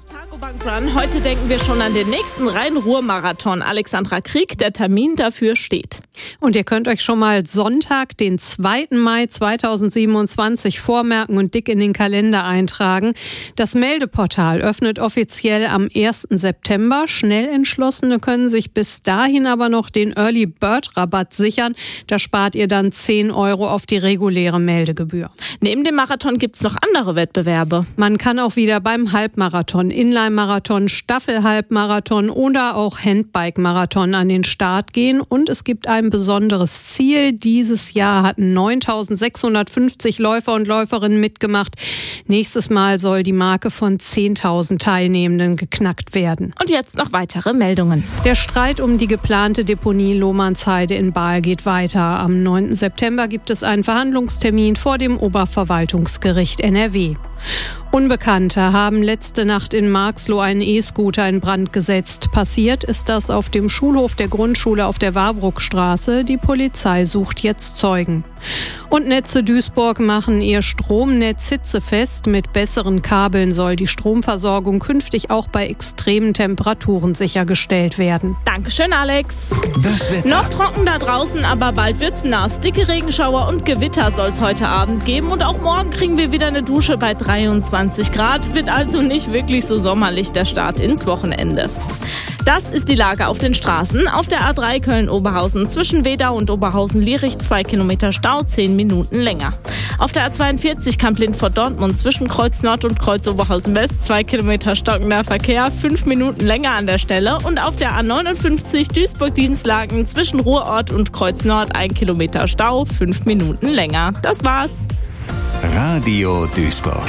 Targobank Run. Heute denken wir schon an den nächsten Rhein-Ruhr-Marathon. Alexandra Krieg, der Termin dafür steht. Und ihr könnt euch schon mal Sonntag, den 2. Mai 2027 vormerken und dick in den Kalender eintragen. Das Meldeportal öffnet offiziell am 1. September. Schnell Entschlossene können sich bis dahin aber noch den Early Bird Rabatt sichern. Da spart ihr dann 10 € auf die reguläre Meldegebühr. Neben dem Marathon gibt es noch andere Wettbewerbe. Man kann auch wieder beim Halbmarathon, Inline-Marathon, Staffel-Halbmarathon oder auch Handbike-Marathon an den Start gehen. Und es gibt ein besonderes Ziel. Dieses Jahr hatten 9.650 Läufer und Läuferinnen mitgemacht. Nächstes Mal soll die Marke von 10.000 Teilnehmenden geknackt werden. Und jetzt noch weitere Meldungen. Der Streit um die geplante Deponie Lohmannsheide in Baal geht weiter. Am 9. September gibt es einen Verhandlungstermin vor dem Oberverwaltungsgericht NRW. Unbekannte haben letzte Nacht in Marxloh einen E-Scooter in Brand gesetzt. Passiert ist das auf dem Schulhof der Grundschule auf der Warburgstraße. Die Polizei sucht jetzt Zeugen. Und Netze Duisburg machen ihr Stromnetz hitzefest. Mit besseren Kabeln soll die Stromversorgung künftig auch bei extremen Temperaturen sichergestellt werden. Dankeschön, Alex. Das Wetter. Noch trocken da draußen, aber bald wird's nass. Dicke Regenschauer und Gewitter soll's heute Abend geben. Und auch morgen kriegen wir wieder eine Dusche bei 23 Grad. Wird also nicht wirklich so sommerlich der Start ins Wochenende. Das ist die Lage auf den Straßen. Auf der A3 Köln-Oberhausen zwischen Wedau und Oberhausen-Lierich 2 Kilometer Stau, 10 Minuten länger. Auf der A42 Kamp-Lindfort-Dortmund zwischen Kreuz Nord und Kreuz Oberhausen-West 2 Kilometer stockender Verkehr, 5 Minuten länger an der Stelle. Und auf der A59 Duisburg-Dienstlaken zwischen Ruhrort und Kreuz Nord 1 Kilometer Stau, 5 Minuten länger. Das war's. Radio Duisburg.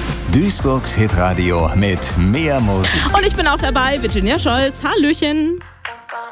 Duisburgs Hitradio mit mehr Musik. Und ich bin auch dabei, Virginia Scholz. Hallöchen.